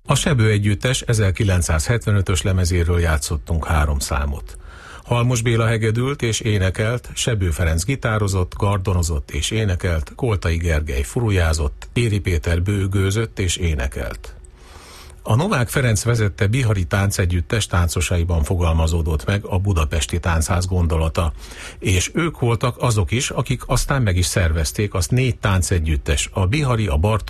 A Sebő együttes 1975-ös lemezéről játszottunk 3 számot. Halmos Béla hegedült és énekelt, Sebő Ferenc gitározott, gardonozott és énekelt, Koltai Gergely furujázott, Éri Péter bőgőzött és énekelt. A Novák Ferenc vezette Bihari Táncegyüttes táncosaiban fogalmazódott meg a budapesti táncház gondolata, és ők voltak azok is, akik aztán meg is szervezték azt 4 táncegyüttes, a Bihari, a Bartók